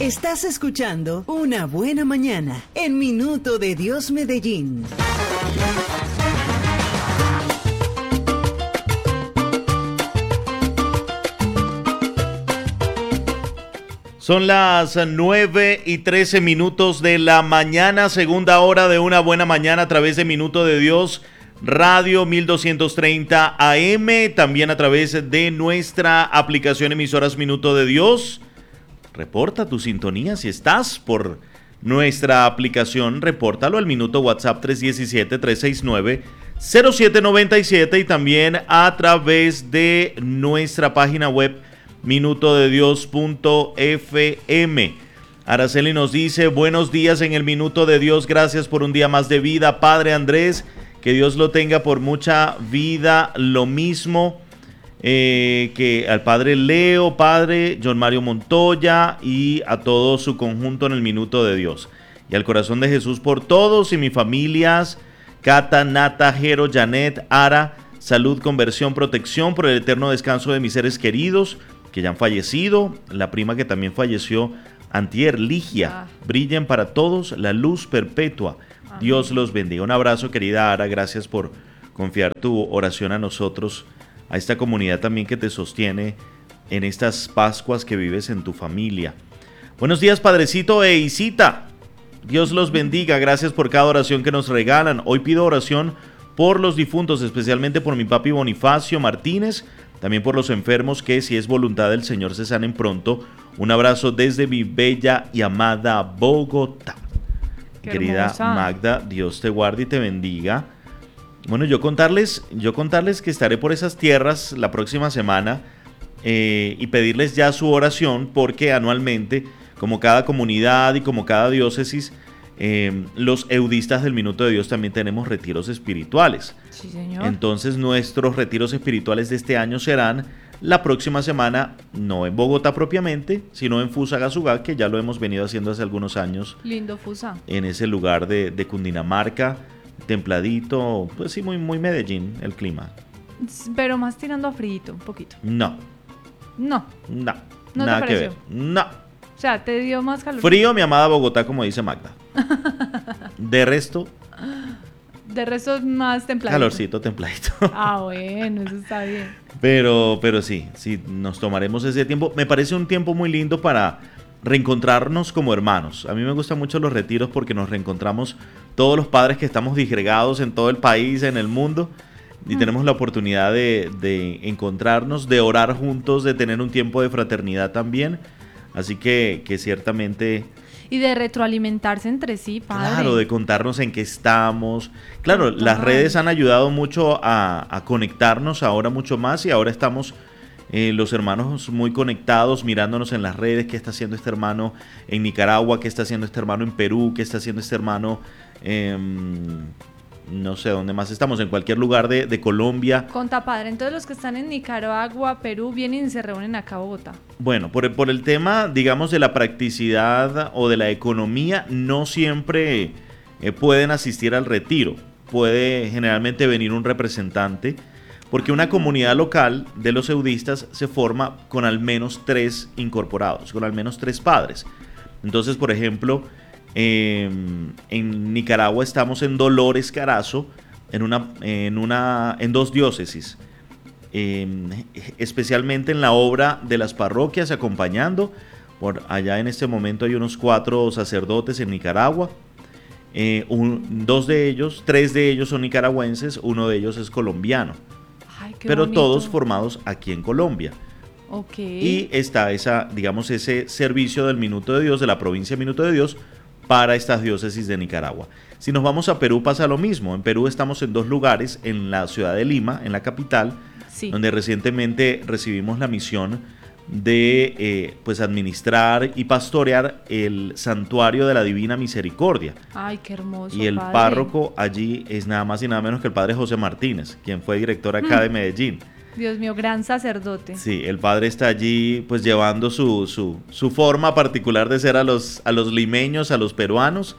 Estás escuchando Una Buena Mañana en Minuto de Dios Medellín. Son las 9:13 de la mañana, segunda hora de Una Buena Mañana a través de Minuto de Dios, Radio 1230 AM, también a través de nuestra aplicación emisoras Minuto de Dios. Reporta tu sintonía si estás por nuestra aplicación, repórtalo al minuto WhatsApp 317-369-0797 y también a través de nuestra página web minutodedios.fm. Araceli nos dice: buenos días en el Minuto de Dios, gracias por un día más de vida, Padre Andrés, que Dios lo tenga por mucha vida, lo mismo que al Padre Leo, Padre John Mario Montoya y a todo su conjunto en el Minuto de Dios, y al corazón de Jesús por todos y mis familias, Cata, Nata, Jero, Janet, Ara, salud, conversión, protección, por el eterno descanso de mis seres queridos que ya han fallecido, la prima que también falleció antier, Ligia, brillen para todos la luz perpetua. Amén. Dios los bendiga. Un abrazo, querida Ara, gracias por confiar tu oración a nosotros, a esta comunidad también que te sostiene en estas Pascuas que vives en tu familia. Buenos días, Padrecito e Isita, Dios los bendiga, gracias por cada oración que nos regalan. Hoy pido oración por los difuntos, especialmente por mi papi Bonifacio Martínez, también por los enfermos que, si es voluntad del Señor, se sanen pronto. Un abrazo desde mi bella y amada Bogotá. Qué querida hermosa Magda, Dios te guarde y te bendiga. Bueno, yo contarles que estaré por esas tierras la próxima semana y pedirles ya su oración, porque anualmente, como cada comunidad y como cada diócesis, los eudistas del Minuto de Dios también tenemos retiros espirituales. Sí, señor. Entonces nuestros retiros espirituales de este año serán la próxima semana, no en Bogotá propiamente, sino en Fusagasugá, que ya lo hemos venido haciendo hace algunos años. Lindo Fusa. En ese lugar de Cundinamarca, templadito, pues sí, muy, muy Medellín el clima. Pero más tirando a frío, un poquito. No, nada que ver. No. O sea, ¿te dio más calor? Frío, mi amada Bogotá, como dice Magda. De resto más templadito. Calorcito, templadito. Bueno, eso está bien. Pero sí, nos tomaremos ese tiempo. Me parece un tiempo muy lindo para reencontrarnos como hermanos. A mí me gustan mucho los retiros porque nos reencontramos todos los padres que estamos disgregados en todo el país, en el mundo, y tenemos la oportunidad de encontrarnos, de orar juntos, de tener un tiempo de fraternidad también. Así que ciertamente... Y de retroalimentarse entre sí, padre. Claro, de contarnos en qué estamos. Claro, las redes han ayudado mucho a conectarnos ahora mucho más, y ahora estamos los hermanos muy conectados, mirándonos en las redes, qué está haciendo este hermano en Nicaragua, qué está haciendo este hermano en Perú, qué está haciendo este hermano no sé dónde más estamos, en cualquier lugar de Colombia. Conta, padre, entonces los que están en Nicaragua, Perú, vienen y se reúnen acá a Bogotá. Bueno, por el tema, digamos, de la practicidad o de la economía, no siempre pueden asistir al retiro. Puede generalmente venir un representante, porque una comunidad local de los eudistas se forma con al menos 3 incorporados, con al menos 3 padres. Entonces, por ejemplo, en Nicaragua estamos en Dolores Carazo, en 2 diócesis, especialmente en la obra de las parroquias, acompañando. Por allá en este momento hay unos 4 sacerdotes en Nicaragua. 3 de ellos son nicaragüenses, 1 de ellos es colombiano. Ay, qué pero bonito. Todos formados aquí en Colombia. Okay. Y está ese servicio del Minuto de Dios, de la provincia Minuto de Dios, para estas diócesis de Nicaragua. Si nos vamos a Perú pasa lo mismo. En Perú estamos en 2 lugares, en la ciudad de Lima, en la capital, sí, donde recientemente recibimos la misión de administrar y pastorear el Santuario de la Divina Misericordia. Ay, qué hermoso. Y el padre. Párroco allí es nada más y nada menos que el padre José Martínez, quien fue director acá de Medellín. Dios mío, gran sacerdote. Sí, el padre está allí pues llevando su forma particular de ser a los limeños, a los peruanos.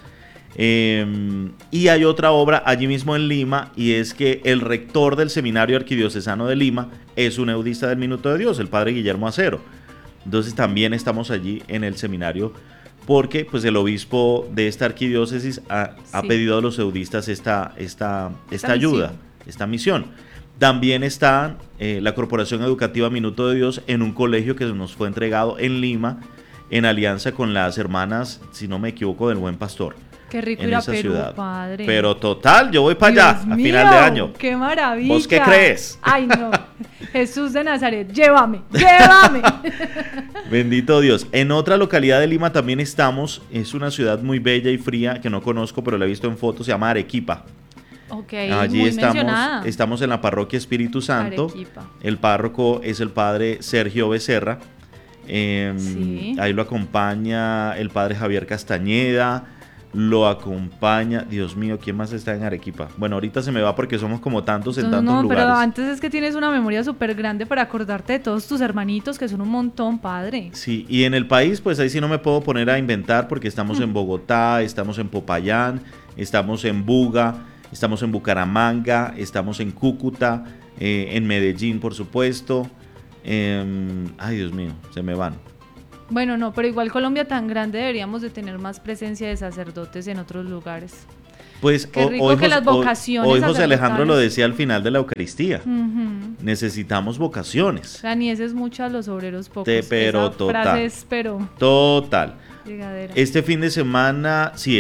Y hay otra obra allí mismo en Lima, y es que el rector del Seminario Arquidiocesano de Lima es un eudista del Minuto de Dios, el padre Guillermo Acero. Entonces también estamos allí en el seminario porque pues el obispo de esta arquidiócesis ha Sí. pedido a los eudistas esta ayuda, misión. esta misión. También está la Corporación Educativa Minuto de Dios en un colegio que nos fue entregado en Lima en alianza con las hermanas, si no me equivoco, del Buen Pastor. Qué rico En ir a esa Perú, ciudad. padre. Pero total, yo voy para allá Dios a mío, final de año. ¡Qué maravilla! ¿Vos qué crees? Ay, no. Jesús de Nazaret, llévame, llévame. Bendito Dios. En otra localidad de Lima también estamos. Es una ciudad muy bella y fría que no conozco, pero la he visto en fotos. Se llama Arequipa. Ok, Allí muy estamos, mencionada. estamos en la parroquia Espíritu Santo. Arequipa. El párroco es el padre Sergio Becerra. Sí. Ahí lo acompaña el padre Javier Castañeda. Lo acompaña, Dios mío, ¿quién más está en Arequipa? Bueno, ahorita se me va porque somos como tantos en tantos No, lugares. pero antes es que tienes una memoria súper grande para acordarte de todos tus hermanitos, que son un montón, padre. Sí, y en el país, pues ahí sí no me puedo poner a inventar porque estamos en Bogotá, estamos en Popayán, estamos en Buga, estamos en Bucaramanga, estamos en Cúcuta, en Medellín, por supuesto. Ay, Dios mío, se me van. Bueno, no, pero igual Colombia tan grande deberíamos de tener más presencia de sacerdotes en otros lugares. Pues Qué rico que las vocaciones hoy José Alejandro lo sacerdotales. decía al final de la Eucaristía. Ujú. Necesitamos vocaciones. La niñez es mucho a los obreros pocos. Pero Esa total. frase es, pero Total. llegadera. Este fin de semana, sí,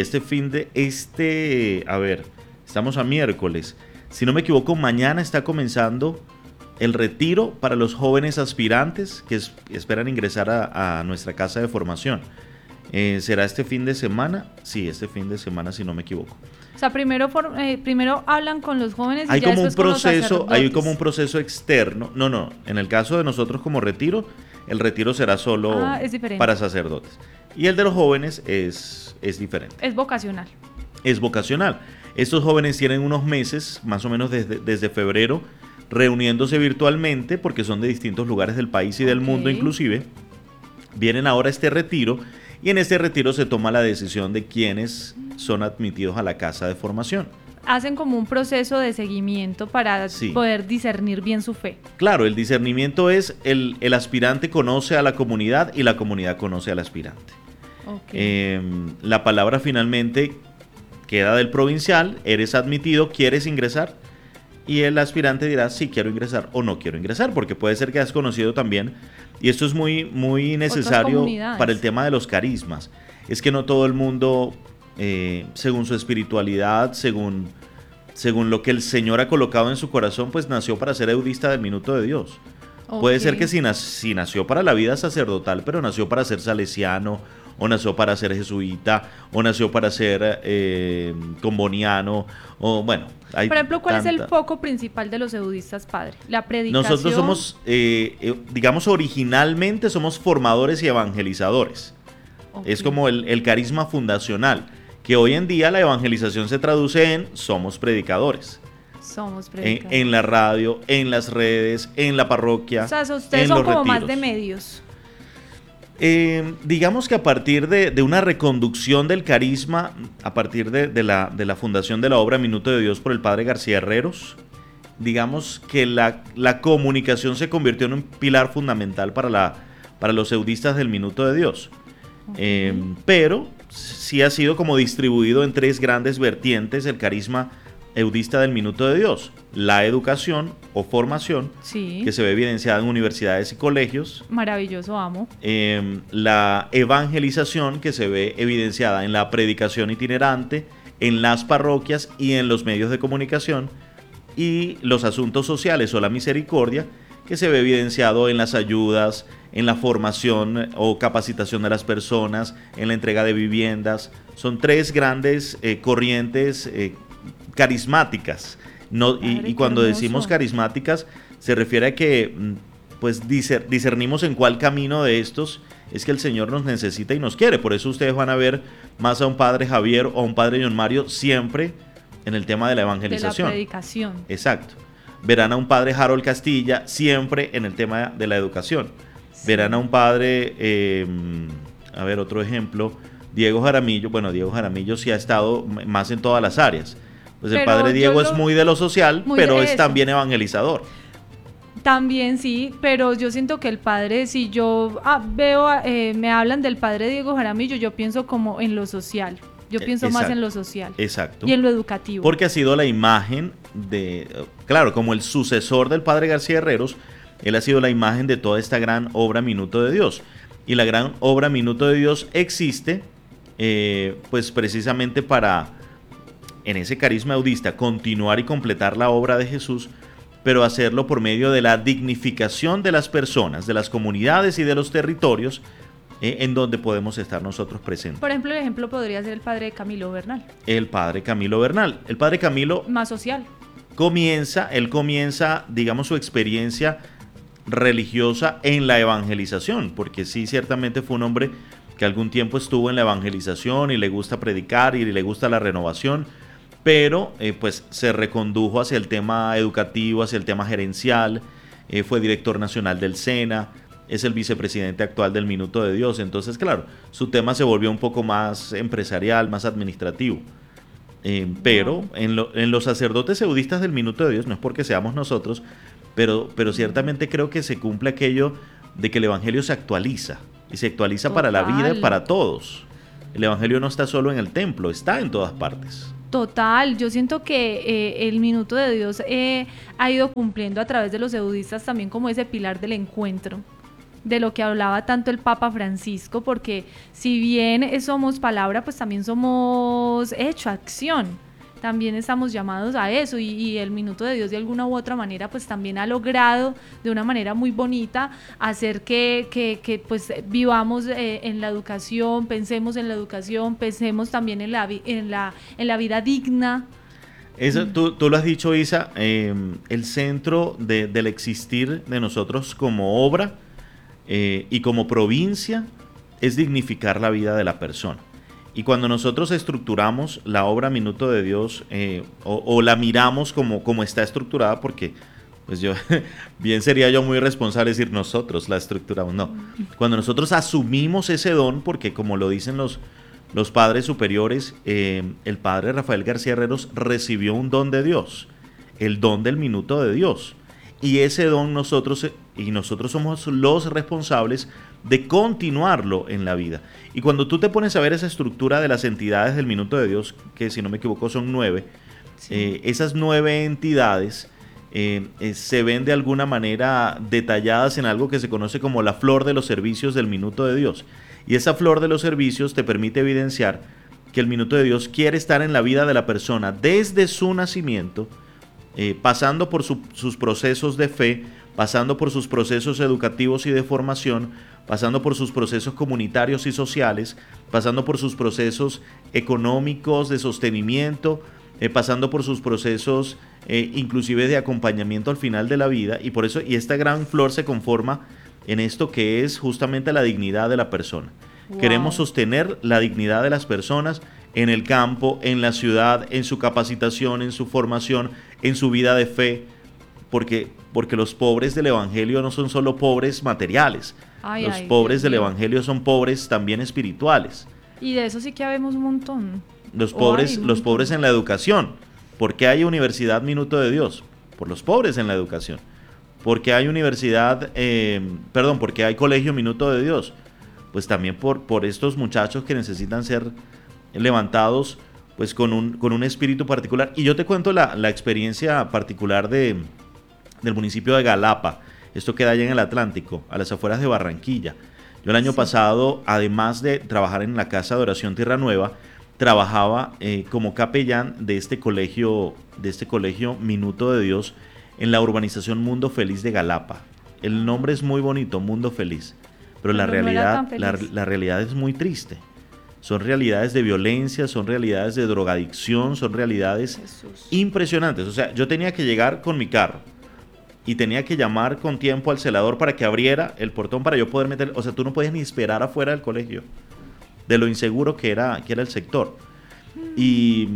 a ver, estamos a miércoles. Si no me equivoco, mañana está comenzando el retiro para los jóvenes aspirantes que esperan ingresar a nuestra casa de formación. ¿Será este fin de semana? Sí, este fin de semana, si no me equivoco. O sea, primero hablan con los jóvenes y Hay ya como un después con los proceso, hay sacerdotes. como un proceso externo. No, en el caso de nosotros como retiro, el retiro será solo es diferente. para sacerdotes. Y el de los jóvenes es diferente. Es vocacional. Es vocacional. Estos jóvenes tienen unos meses, más o menos desde febrero, reuniéndose virtualmente, porque son de distintos lugares del país y del mundo inclusive. Vienen ahora a este retiro, y en este retiro se toma la decisión de quiénes son admitidos a la casa de formación. Hacen como un proceso de seguimiento para Sí. poder discernir bien su fe. Claro, el discernimiento es el aspirante conoce a la comunidad y la comunidad conoce al aspirante. Okay. La palabra finalmente queda del provincial, eres admitido, ¿quieres ingresar? Y el aspirante dirá si quiero ingresar o no quiero ingresar, porque puede ser que has conocido también, y esto es muy, muy necesario comunidades. para el tema de los carismas, es que no todo el mundo, según su espiritualidad, según lo que el Señor ha colocado en su corazón, pues nació para ser eudista del minuto de Dios. Puede ser que si nació para la vida sacerdotal, pero nació para ser salesiano, o nació para ser jesuita, o nació para ser comboniano, o bueno. Hay Por ejemplo, ¿cuál es el foco principal de los eudistas, padre? La predicación. Nosotros somos, digamos, originalmente somos formadores y evangelizadores. Ok. Es como el carisma fundacional, que hoy en día la evangelización se traduce en somos predicadores. Somos predicadores. En la radio, en las redes, en la parroquia. O sea, ustedes en son los como más retiros. de medios. Digamos que a partir de una reconducción del carisma, a partir de la fundación de la obra Minuto de Dios por el padre García Herreros, digamos que la comunicación se convirtió en un pilar fundamental para los eudistas del Minuto de Dios. Pero sí ha sido como distribuido en tres grandes vertientes el carisma eudista del Minuto de Dios: la educación o formación, Sí. que se ve evidenciada en universidades y colegios; Maravilloso, amo. la evangelización, que se ve evidenciada en la predicación itinerante, en las parroquias y en los medios de comunicación; y los asuntos sociales o la misericordia, que se ve evidenciado en las ayudas, en la formación o capacitación de las personas, en la entrega de viviendas. Son tres grandes corrientes carismáticas. Y cuando decimos carismáticas, se refiere a que pues discernimos en cuál camino de estos es que el Señor nos necesita y nos quiere. Por eso ustedes van a ver más a un padre Javier o a un padre John Mario siempre en el tema de la evangelización. De la predicación. Exacto. Verán a un padre Harold Castilla siempre en el tema de la educación. Sí. Verán a un padre, a ver, otro ejemplo, Diego Jaramillo. Bueno, Diego Jaramillo sí ha estado más en todas las áreas. Pues el Pero padre Diego yo es muy de lo social, muy pero de es eso. también evangelizador. También sí, pero yo siento que el padre, si yo veo, me hablan del padre Diego Jaramillo, yo pienso como en lo social. Yo pienso más en lo social. Exacto. Y en lo educativo. Porque ha sido la imagen claro, como el sucesor del padre García Herreros, él ha sido la imagen de toda esta gran obra Minuto de Dios. Y la gran obra Minuto de Dios existe, pues precisamente para, en ese carisma eudista, continuar y completar la obra de Jesús, pero hacerlo por medio de la dignificación de las personas, de las comunidades y de los territorios en donde podemos estar nosotros presentes. Por ejemplo, el ejemplo podría ser el padre Camilo Bernal. El padre Camilo Bernal. El padre Camilo... Más social. Él comienza, digamos, su experiencia religiosa en la evangelización, porque sí, ciertamente fue un hombre que algún tiempo estuvo en la evangelización y le gusta predicar y le gusta la renovación, pero pues se recondujo hacia el tema educativo, hacia el tema gerencial, fue director nacional del SENA, es el vicepresidente actual del Minuto de Dios. Entonces, claro, su tema se volvió un poco más empresarial, más administrativo. Pero en los sacerdotes eudistas del Minuto de Dios, no es porque seamos nosotros, pero ciertamente creo que se cumple aquello de que el Evangelio se actualiza, y se actualiza para la vida y para todos. El Evangelio no está solo en el templo, está en todas partes. Total, yo siento que el Minuto de Dios ha ido cumpliendo a través de los eudistas también como ese pilar del encuentro, de lo que hablaba tanto el Papa Francisco, porque si bien somos palabra, pues también somos hecho, acción. También estamos llamados a eso, y el Minuto de Dios de alguna u otra manera pues también ha logrado de una manera muy bonita hacer que pues vivamos en la educación, pensemos en la educación, pensemos también en la vida digna. Eso, tú lo has dicho, Isa, el centro del existir de nosotros como obra y como provincia es dignificar la vida de la persona. Y cuando nosotros estructuramos la obra Minuto de Dios o la miramos como está estructurada, porque pues bien sería yo muy responsable decir nosotros la estructuramos, no. Cuando nosotros asumimos ese don, porque como lo dicen los padres superiores, el padre Rafael García Herreros recibió un don de Dios, el don del Minuto de Dios. Y ese don nosotros somos los responsables de continuarlo en la vida. Y cuando tú te pones a ver esa estructura de las entidades del Minuto de Dios, que si no me equivoco son 9, sí. Esas 9 entidades se ven de alguna manera detalladas en algo que se conoce como la flor de los servicios del Minuto de Dios. Y esa flor de los servicios te permite evidenciar que el Minuto de Dios quiere estar en la vida de la persona desde su nacimiento, pasando por sus procesos de fe, pasando por sus procesos educativos y de formación, pasando por sus procesos comunitarios y sociales, pasando por sus procesos económicos de sostenimiento, pasando por sus procesos inclusive de acompañamiento al final de la vida, y por eso esta gran flor se conforma en esto que es justamente la dignidad de la persona. Wow. Queremos sostener la dignidad de las personas en el campo, en la ciudad, en su capacitación, en su formación, en su vida de fe, porque los pobres del Evangelio no son solo pobres materiales, los pobres del Evangelio son pobres también espirituales. Y de eso sí que habemos un montón. Los pobres en la educación. ¿Por qué hay Universidad Minuto de Dios? Por los pobres en la educación. ¿Por qué hay por qué hay Colegio Minuto de Dios? Pues también por estos muchachos que necesitan ser levantados pues con un espíritu particular. Y yo te cuento la experiencia particular del municipio de Galapa. Esto queda allá en el Atlántico, a las afueras de Barranquilla. Yo el año pasado, además de trabajar en la Casa de Oración Tierra Nueva, trabajaba como capellán de este colegio Minuto de Dios en la urbanización Mundo Feliz de Galapa. El nombre es muy bonito, Mundo Feliz, pero la realidad es muy triste. Son realidades de violencia, son realidades de drogadicción, son realidades impresionantes. O sea, yo tenía que llegar con mi carro y tenía que llamar con tiempo al celador para que abriera el portón para yo poder meter. O sea, tú no podías ni esperar afuera del colegio, de lo inseguro que era el sector. Y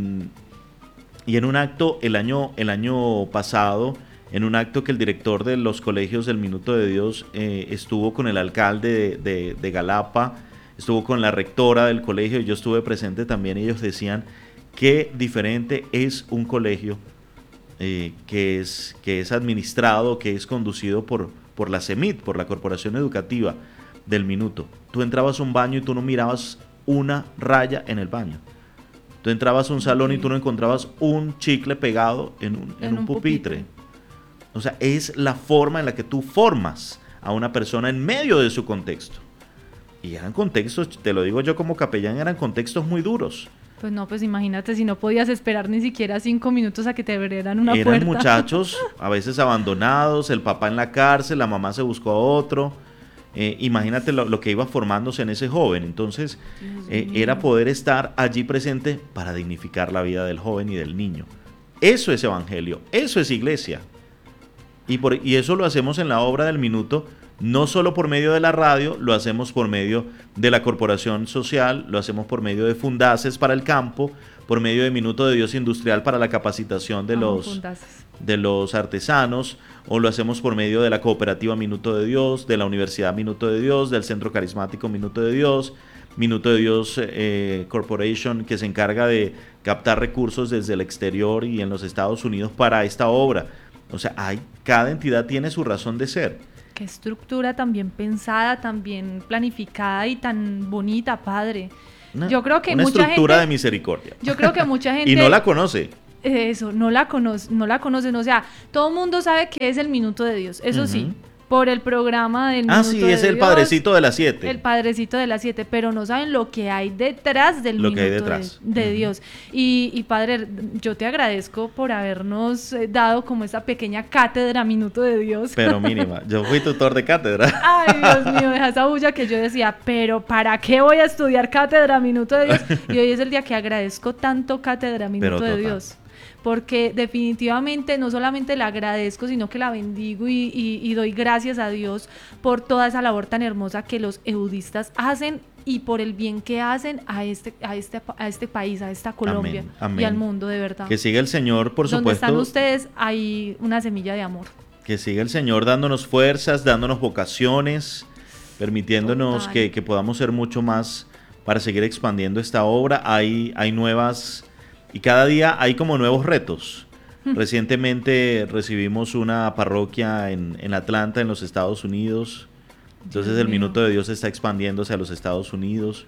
en un acto el año pasado, en un acto que el director de los colegios del Minuto de Dios estuvo con el alcalde de Galapa, estuvo con la rectora del colegio, y yo estuve presente también. Ellos decían qué diferente es un colegio que es administrado, que es conducido por la CEMIT, por la Corporación Educativa del Minuto. Tú entrabas a un baño y tú no mirabas una raya en el baño. Tú entrabas a un salón y tú no encontrabas un chicle pegado en un pupitre. O sea, es la forma en la que tú formas a una persona en medio de su contexto. Y eran contextos, te lo digo yo como capellán, eran contextos muy duros. Pues no, pues imagínate si no podías esperar ni siquiera 5 minutos a que te abrieran una puerta. Eran muchachos a veces abandonados, el papá en la cárcel, la mamá se buscó a otro. Imagínate lo que iba formándose en ese joven. Entonces era poder estar allí presente para dignificar la vida del joven y del niño. Eso es evangelio, eso es iglesia. Y eso lo hacemos en la obra del Minuto, no solo por medio de la radio, lo hacemos por medio de la Corporación Social, lo hacemos por medio de Fundaces para el campo, por medio de Minuto de Dios Industrial para la capacitación de los artesanos, o lo hacemos por medio de la Cooperativa Minuto de Dios, de la Universidad Minuto de Dios, del Centro Carismático Minuto de Dios Corporation, que se encarga de captar recursos desde el exterior y en los Estados Unidos para esta obra. O sea, cada entidad tiene su razón de ser. Qué estructura tan bien pensada, tan bien planificada y tan bonita, padre. Yo creo que una mucha estructura gente, de misericordia. Yo creo que mucha gente... Y no la conoce. Eso, no la conocen. O sea, todo el mundo sabe que es el Minuto de Dios, eso sí. Por el programa del Minuto de Dios. Sí, es el Padrecito de las 7. El Padrecito de las 7, pero no saben lo que hay detrás del Minuto de Dios. Y Padre, yo te agradezco por habernos dado como esta pequeña cátedra Minuto de Dios. Pero mínima, yo fui tutor de cátedra. Ay, Dios mío, deja esa bulla que yo decía, pero ¿para qué voy a estudiar cátedra Minuto de Dios? Y hoy es el día que agradezco tanto cátedra Minuto de Dios. Porque definitivamente no solamente la agradezco, sino que la bendigo y doy gracias a Dios por toda esa labor tan hermosa que los eudistas hacen y por el bien que hacen a este país, a esta Colombia. Amén. Y al mundo, de verdad. Que siga el Señor, por supuesto. Donde están ustedes hay una semilla de amor. Que siga el Señor dándonos fuerzas, dándonos vocaciones, permitiéndonos que podamos ser mucho más para seguir expandiendo esta obra. Hay nuevas... Y cada día hay como nuevos retos. Recientemente recibimos una parroquia en Atlanta, en los Estados Unidos. Entonces el Minuto de Dios está expandiéndose a los Estados Unidos.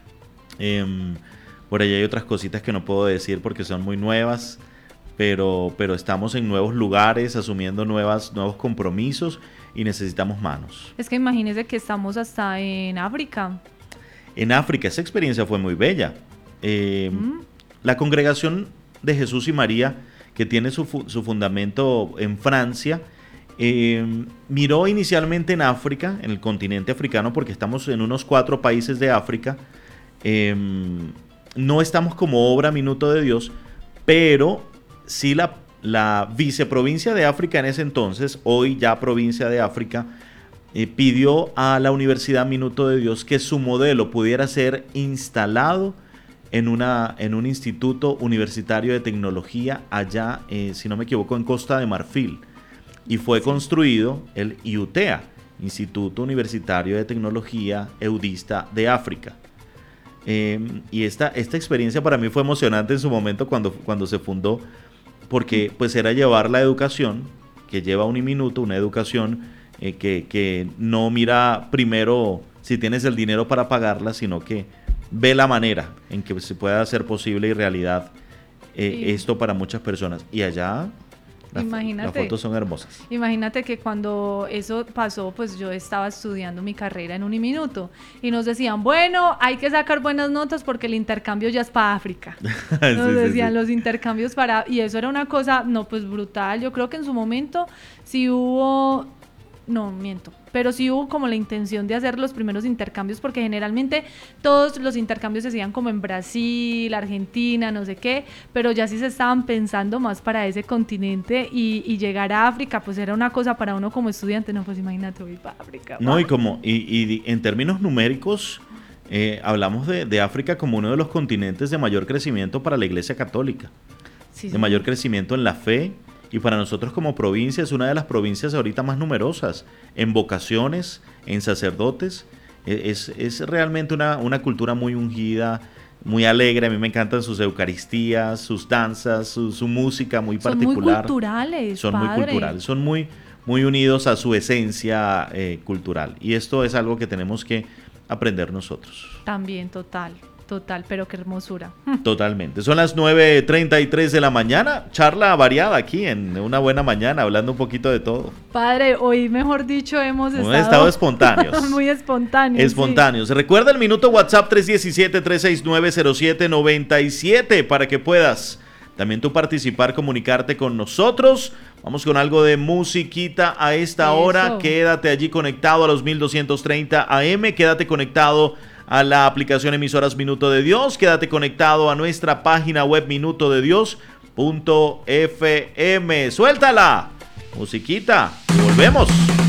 Por allá hay otras cositas que no puedo decir porque son muy nuevas. Pero estamos en nuevos lugares, asumiendo nuevos compromisos y necesitamos manos. Es que imagínese que estamos hasta en África. En África, esa experiencia fue muy bella. La Congregación de Jesús y María, que tiene su fundamento en Francia, miró inicialmente en África, en el continente africano, porque estamos en unos 4 países de África. No estamos como obra Minuto de Dios, pero sí la viceprovincia de África en ese entonces, hoy ya provincia de África, pidió a la Universidad Minuto de Dios que su modelo pudiera ser instalado en un instituto universitario de tecnología allá, si no me equivoco, en Costa de Marfil. Y fue construido el IUTEA, Instituto Universitario de Tecnología Eudista de África. Y esta experiencia para mí fue emocionante en su momento cuando se fundó, porque pues era llevar la educación que lleva Uniminuto, una educación que no mira primero si tienes el dinero para pagarla, sino que ve la manera en que se pueda hacer posible y realidad esto para muchas personas. Y allá las fotos son hermosas. Imagínate que cuando eso pasó, pues yo estaba estudiando mi carrera en Uniminuto y nos decían, bueno, hay que sacar buenas notas porque el intercambio ya es para África. Nos decían los intercambios y eso era una cosa, pues brutal. Yo creo que en su momento sí hubo... No, miento. Pero sí hubo como la intención de hacer los primeros intercambios, porque generalmente todos los intercambios se hacían como en Brasil, Argentina, no sé qué, pero ya sí se estaban pensando más para ese continente y llegar a África, pues era una cosa para uno como estudiante, no, pues imagínate, voy para África. No, y en términos numéricos, hablamos de África como uno de los continentes de mayor crecimiento para la Iglesia Católica, de mayor crecimiento en la fe. Y para nosotros como provincia es una de las provincias ahorita más numerosas en vocaciones, en sacerdotes. Es realmente una cultura muy ungida, muy alegre. A mí me encantan sus eucaristías, sus danzas, su música muy particular. Son muy culturales, Son muy culturales, son muy unidos a su esencia cultural. Y esto es algo que tenemos que aprender nosotros. También, total, pero qué hermosura. Totalmente. Son las 9:33 de la mañana. Charla variada aquí en Una Buena Mañana, hablando un poquito de todo. Padre, hoy, mejor dicho, hemos estado espontáneos. Muy espontáneos. Espontáneos. Sí. Recuerda el minuto WhatsApp 317-369-0797 para que puedas también tú participar, comunicarte con nosotros. Vamos con algo de musiquita a esta hora. Quédate allí conectado a los 1230 AM. Quédate conectado a la aplicación Emisoras Minuto de Dios. Quédate conectado a nuestra página web minutodedios.fm. Suéltala, musiquita, y volvemos.